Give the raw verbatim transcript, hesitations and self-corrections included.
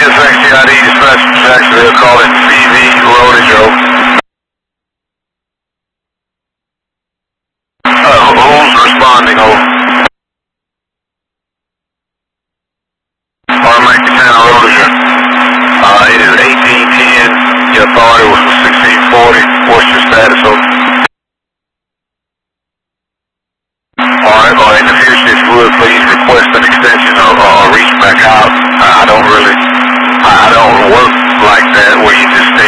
S X T I D dispatch from Jacksonville, calling V V Rodage over. Uh, who's responding over? Automatic ten Rodage. Uh, it is eighteen ten. Your authority was for sixteen forty. What's your status over? Alright, well, in the future, if you would, please request an extension or, or reach back out. I don't really, I don't work like that where you just stay